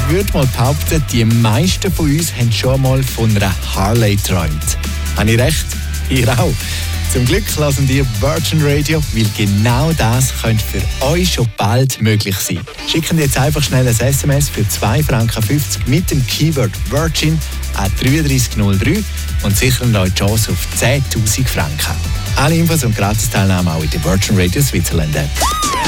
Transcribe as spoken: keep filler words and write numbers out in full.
würde mal behaupten, die meisten von uns haben schon mal von einer Harley geträumt. Habe ich recht? Ihr auch? Zum Glück lassen die Virgin Radio, weil genau das könnte für euch schon bald möglich sein. Schicken jetzt einfach schnell ein S M S für zwei Franken fünfzig mit dem Keyword Virgin an drei drei null drei und sichern euch die Chance auf zehntausend Franken. Alle Infos und Gratis-Teilnahme auch in der Virgin Radio Switzerland App.